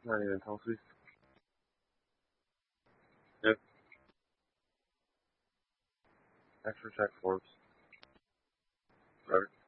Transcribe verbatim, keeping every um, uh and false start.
Not even healthy. Yep. Extra check Forbes. Right.